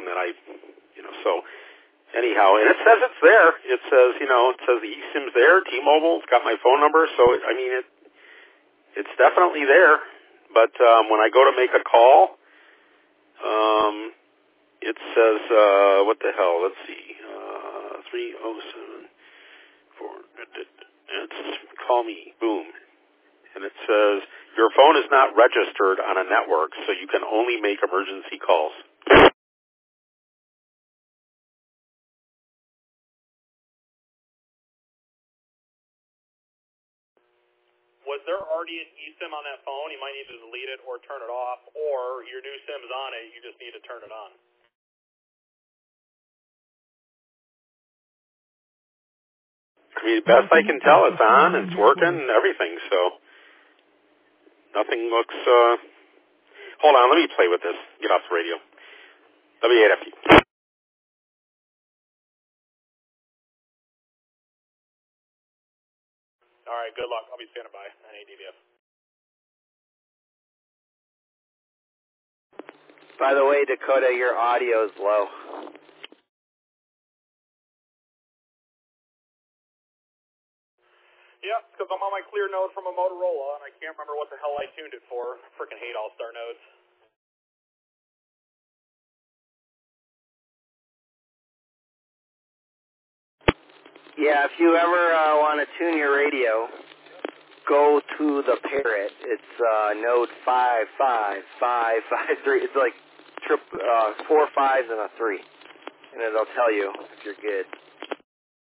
that so anyhow, and it says it's there. It says, the eSIM's there. T-Mobile's got my phone number, so it's definitely there. But when I go to make a call, it says, what the hell? Let's see, 3074. It's call me, boom, and it says your phone is not registered on a network, so you can only make emergency calls. Was there already an eSIM on that phone? You might need to delete it or turn it off, or your new SIM's on it, you just need to turn it on. Best I can tell, it's on, it's working, and everything, so nothing looks, hold on, let me play with this, get off the radio. W8FT. All right, good luck. I'll be standing by on ADVF. By the way, Dakota, your audio's low. Yeah, because I'm on my clear node from a Motorola, and I can't remember what the hell I tuned it for. I freaking hate All-Star nodes. Yeah, if you ever want to tune your radio, go to the Parrot. It's node 55553. It's like 4 5s and a 3, and it'll tell you if you're good.